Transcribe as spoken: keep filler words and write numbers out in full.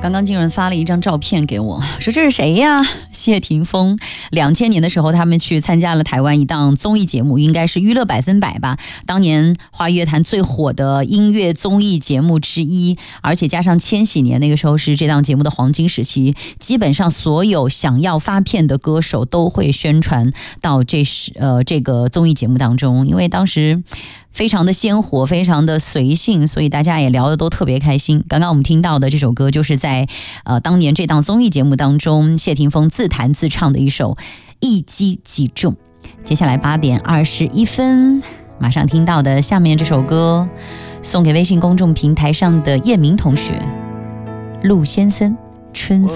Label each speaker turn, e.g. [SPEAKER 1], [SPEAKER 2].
[SPEAKER 1] 刚刚经有人发了一张照片给我，说这是谁呀？谢霆锋。两千年的时候，他们去参加了台湾一档综艺节目，应该是《娱乐百分百》吧，当年华语乐坛最火的音乐综艺节目之一，而且加上千禧年，那个时候是这档节目的黄金时期，基本上所有想要发片的歌手都会宣传到这是呃这个综艺节目当中，因为当时非常的鲜活，非常的随性，所以大家也聊得都特别开心。刚刚我们听到的这首歌，就是在呃当年这档综艺节目当中，谢霆锋自弹自唱的一首《一击即中》。接下来八点二十一分，马上听到的下面这首歌，送给微信公众平台上的叶明同学，陆先生，春风。